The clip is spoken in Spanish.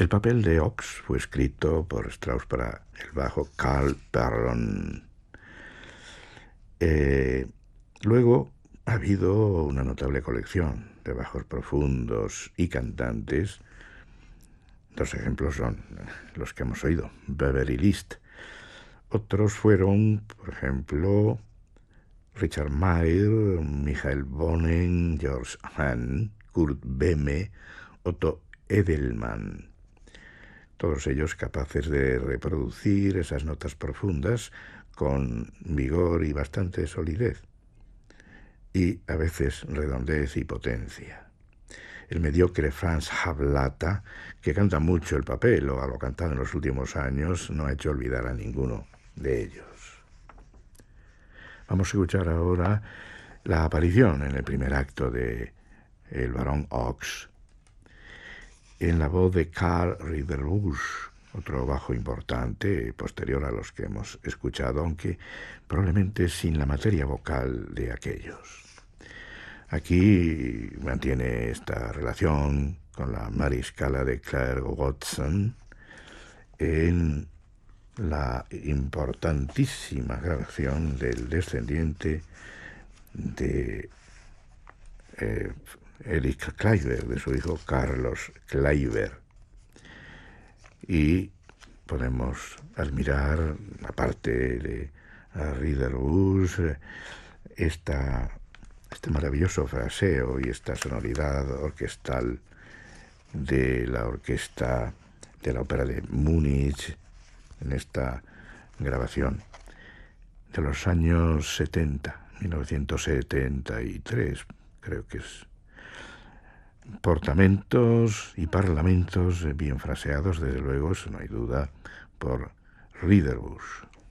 El papel de Ox fue escrito por Strauss para el bajo Carl Perron. Luego ha habido una notable colección de bajos profundos y cantantes. Dos ejemplos son los que hemos oído, Beverly Liszt. Otros fueron, por ejemplo, Richard Mayer, Michael Bonen, George Hahn, Kurt Beme, Otto Edelmann. Todos ellos capaces de reproducir esas notas profundas con vigor y bastante solidez, y a veces redondez y potencia. El mediocre Franz Hablata, que canta mucho el papel o a lo cantado en los últimos años, no ha hecho olvidar a ninguno de ellos. Vamos a escuchar ahora la aparición en el primer acto de El Barón Ox, en la voz de Karl Ridderbusch, otro bajo importante posterior a los que hemos escuchado, aunque probablemente sin la materia vocal de aquellos. Aquí mantiene esta relación con la mariscala de Claire Watson en la importantísima grabación del descendiente de Erich Kleiber, de su hijo Carlos Kleiber. Y podemos admirar, aparte de Ridderbusch, este maravilloso fraseo y esta sonoridad orquestal de la orquesta de la ópera de Múnich en esta grabación de los años 70, 1973, creo que es. Portamentos y parlamentos bien fraseados, desde luego, eso no hay duda, por Ridderbusch.